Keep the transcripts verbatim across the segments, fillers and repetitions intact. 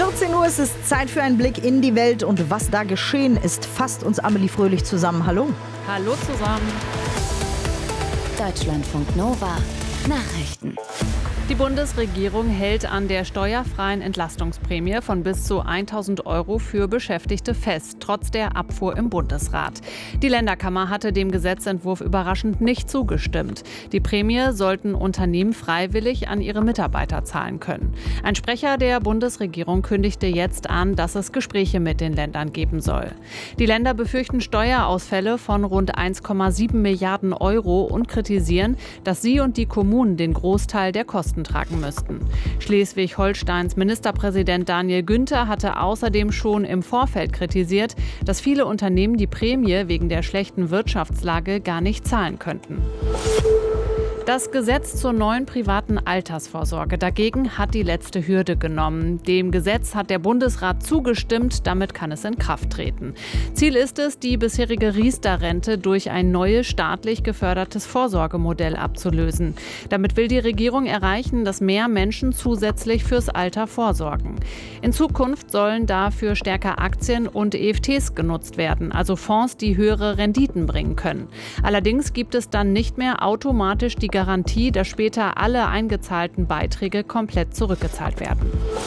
vierzehn Uhr, es ist Zeit für einen Blick in die Welt und was da geschehen ist, fasst uns Amelie Fröhlich zusammen. Hallo. Hallo zusammen. Deutschlandfunk Nova Nachrichten. Die Bundesregierung hält an der steuerfreien Entlastungsprämie von bis zu tausend Euro für Beschäftigte fest, trotz der Abfuhr im Bundesrat. Die Länderkammer hatte dem Gesetzentwurf überraschend nicht zugestimmt. Die Prämie sollten Unternehmen freiwillig an ihre Mitarbeiter zahlen können. Ein Sprecher der Bundesregierung kündigte jetzt an, dass es Gespräche mit den Ländern geben soll. Die Länder befürchten Steuerausfälle von rund eins Komma sieben Milliarden Euro und kritisieren, dass sie und die Kommunen den Großteil der Kosten tragen müssten. Schleswig-Holsteins Ministerpräsident Daniel Günther hatte außerdem schon im Vorfeld kritisiert, dass viele Unternehmen die Prämie wegen der schlechten Wirtschaftslage gar nicht zahlen könnten. Das Gesetz zur neuen privaten Altersvorsorge dagegen hat die letzte Hürde genommen. Dem Gesetz hat der Bundesrat zugestimmt, damit kann es in Kraft treten. Ziel ist es, die bisherige Riester-Rente durch ein neues staatlich gefördertes Vorsorgemodell abzulösen. Damit will die Regierung erreichen, dass mehr Menschen zusätzlich fürs Alter vorsorgen. In Zukunft sollen dafür stärker Aktien und E F Ts genutzt werden, also Fonds, die höhere Renditen bringen können. Allerdings gibt es dann nicht mehr automatisch die Garantie, dass später alle eingezahlten Beiträge komplett zurückgezahlt werden.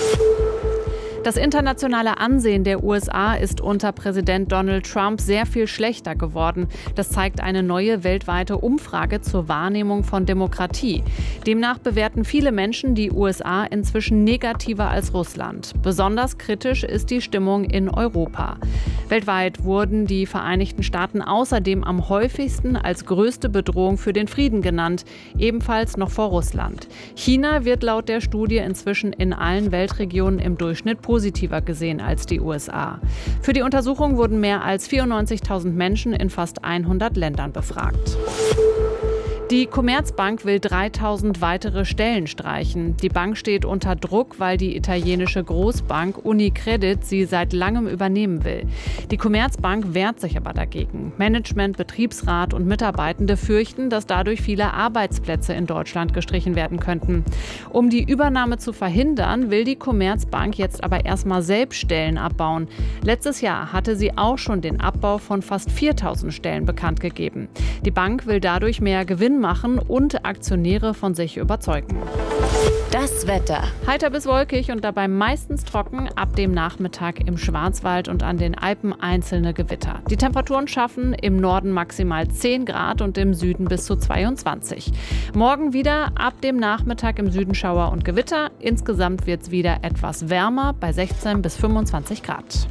Das internationale Ansehen der U S A ist unter Präsident Donald Trump sehr viel schlechter geworden. Das zeigt eine neue weltweite Umfrage zur Wahrnehmung von Demokratie. Demnach bewerten viele Menschen die U S A inzwischen negativer als Russland. Besonders kritisch ist die Stimmung in Europa. Weltweit wurden die Vereinigten Staaten außerdem am häufigsten als größte Bedrohung für den Frieden genannt, ebenfalls noch vor Russland. China wird laut der Studie inzwischen in allen Weltregionen im Durchschnitt positiver gesehen als die U S A. Für die Untersuchung wurden mehr als vierundneunzigtausend Menschen in fast hundert Ländern befragt. Die Commerzbank will dreitausend weitere Stellen streichen. Die Bank steht unter Druck, weil die italienische Großbank Unicredit sie seit langem übernehmen will. Die Commerzbank wehrt sich aber dagegen. Management, Betriebsrat und Mitarbeitende fürchten, dass dadurch viele Arbeitsplätze in Deutschland gestrichen werden könnten. Um die Übernahme zu verhindern, will die Commerzbank jetzt aber erstmal selbst Stellen abbauen. Letztes Jahr hatte sie auch schon den Abbau von fast viertausend Stellen bekannt gegeben. Die Bank will dadurch mehr Gewinn machen und Aktionäre von sich überzeugen. Das Wetter. Heiter bis wolkig und dabei meistens trocken, ab dem Nachmittag im Schwarzwald und an den Alpen einzelne Gewitter. Die Temperaturen schaffen im Norden maximal zehn Grad und im Süden bis zu zweiundzwanzig. Morgen wieder ab dem Nachmittag im Süden Schauer und Gewitter. Insgesamt wird es wieder etwas wärmer bei sechzehn bis fünfundzwanzig Grad.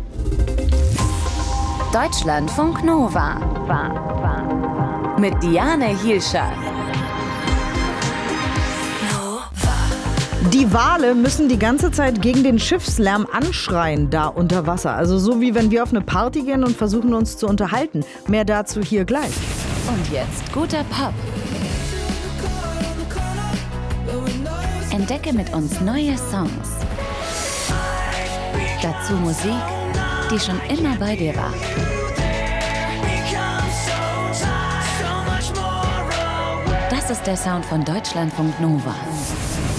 Deutschlandfunk Nova. War, war. Mit Diane Hielscher. Die Wale müssen die ganze Zeit gegen den Schiffslärm anschreien, da unter Wasser. Also so wie wenn wir auf eine Party gehen und versuchen uns zu unterhalten. Mehr dazu hier gleich. Und jetzt guter Pop. Entdecke mit uns neue Songs. Dazu Musik, die schon immer bei dir war. Das ist der Sound von Deutschlandfunk Nova.